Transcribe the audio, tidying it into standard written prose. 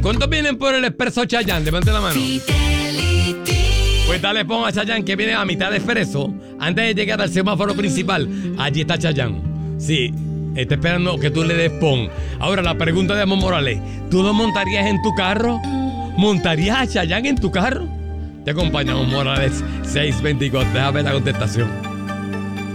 ¿Cuántos vienen por el Expreso Chayán? Levante la mano. Pues dale pon a Chayán que viene a mitad de Expreso. Antes de llegar al semáforo principal, allí está Chayán. Sí, está esperando que tú le des pon. Ahora la pregunta de Amor Morales. ¿Tú lo montarías en tu carro? ¿Montarías a Chayán en tu carro? Te acompañamos Morales 624. Déjame ver la contestación.